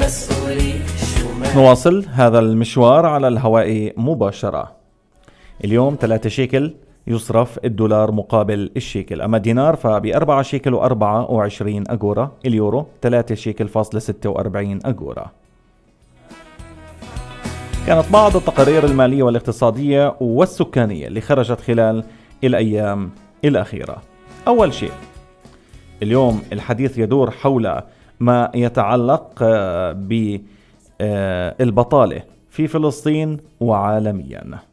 نواصل هذا المشوار على الهواء مباشرة. اليوم 3 شيكل يصرف الدولار مقابل الشيكل، أما الدينار فب4 شيكل و24 أجورة، اليورو 3 شيكل فاصلة 46 أجورة. كانت بعض التقارير المالية والاقتصادية والسكانية اللي خرجت خلال الأيام الأخيرة. أول شيء اليوم الحديث يدور حول ما يتعلق بالبطالة في فلسطين وعالميا.